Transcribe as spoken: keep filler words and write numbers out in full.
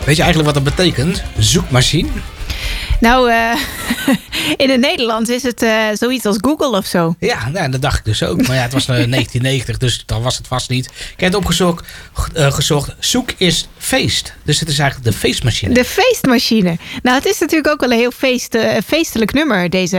Weet je eigenlijk wat dat betekent? Zoekmachine? Nou, uh, in het Nederlands is het uh, zoiets als Google of zo. Ja, nou, dat dacht ik dus ook. Maar ja, het was uh, negentien negentig, dus dan was het vast niet. Ik heb het opgezocht. Uh, gezocht. Zoek is feest. Dus het is eigenlijk de feestmachine. De feestmachine. Nou, het is natuurlijk ook wel een heel feest, uh, feestelijk nummer, deze